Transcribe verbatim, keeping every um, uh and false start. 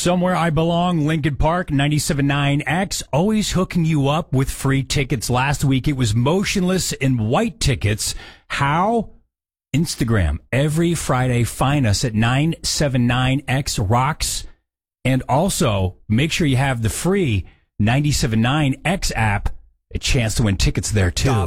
Somewhere I Belong, Lincoln Park, ninety-seven point nine X, always hooking you up with free tickets. Last week it was Motionless in white tickets. How? Instagram. Every Friday, find us at nine seven nine X Rocks. And also, make sure you have the free ninety-seven point nine X app. A chance to win tickets there, too.